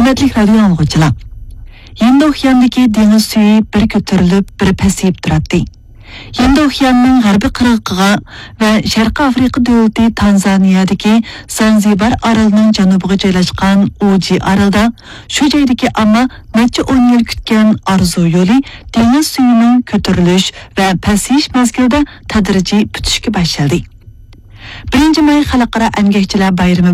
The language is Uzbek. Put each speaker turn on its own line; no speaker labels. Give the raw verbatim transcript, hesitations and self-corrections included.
Hürmetlik radyo anlıqçılar. Yendi Okeandaki deniz suyu bir kötürülüp bir pasayıp duratdı. Yendi Okeanның g'arbiy qirg'og'iga va Sharqiy Afrika davlati Tanzaniyadagi Zanzibar orolining janubiga joylashgan Uji orolida shu joydagi amma necha o'n yil kutgan orzu yo'li deniz suyining ko'tarilish va pasayish mezgilida tadrijiy bitishga boshladi. birinchi may xalqaro emgakchilar bayrami